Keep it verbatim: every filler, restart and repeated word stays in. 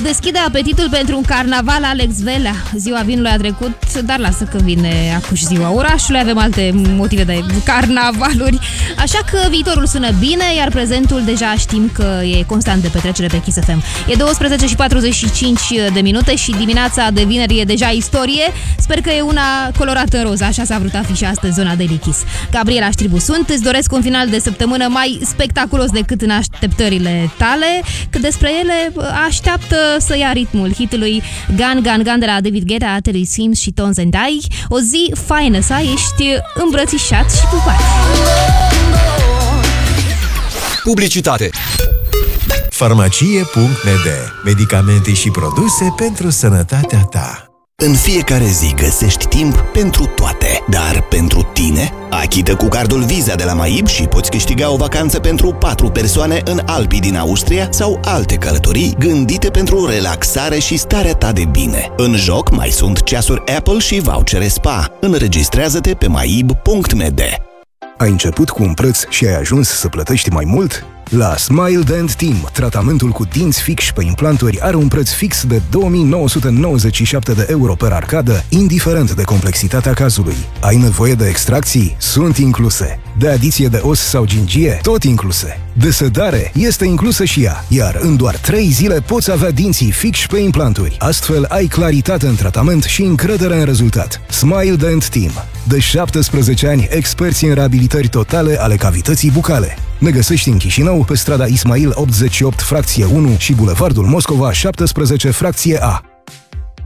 Deschide apetitul pentru un carnaval Alex Velea. Ziua vinului a trecut, dar lasă că vine acuși ziua orașului. Avem alte motive de carnavaluri. Așa că viitorul sună bine, iar prezentul deja știm că e constant de petrecere pe Kiss F M. E douăsprezece și patruzeci și cinci de minute și dimineața de vineri e deja istorie. Sper că e una colorată în roz, așa s-a vrut a fi și astăzi zona Daily Kiss. Gabriela Ștribu sunt, îți doresc un final de săptămână mai spectaculos decât în așteptările tale, că despre ele așteaptă să ia ritmul hitului Gun Gun Gun de la David Guetta, Terry Sims și Tones and I. O zi faină să ai, ești îmbrățișat și pupat. Publicitate. Farmacie punct n d. Medicamente și produse pentru sănătatea ta. În fiecare zi găsești timp pentru toate, dar pentru tine? Achită cu cardul Visa de la Maib și poți câștiga o vacanță pentru patru persoane în Alpii din Austria sau alte călătorii gândite pentru relaxare și starea ta de bine. În joc mai sunt ceasuri Apple și vouchere Spa. Înregistrează-te pe maib punct n d. Ai început cu un preț și ai ajuns să plătești mai mult? La Smile Dent Team, tratamentul cu dinți fixi pe implanturi are un preț fix de două mii nouă sute nouăzeci și șapte de euro per arcadă, indiferent de complexitatea cazului. Ai nevoie de extracții? Sunt incluse. De adiție de os sau gingie? Tot incluse. De sedare? Este inclusă și ea, iar în doar trei zile poți avea dinții fixi pe implanturi. Astfel ai claritate în tratament și încredere în rezultat. Smile Dent Team. De șaptesprezece ani, experți în reabilitări totale ale cavității bucale. Ne găsești în Chișinău, pe strada Ismail optzeci și opt, fracție unu și bulevardul Moscova șaptesprezece, fracție A.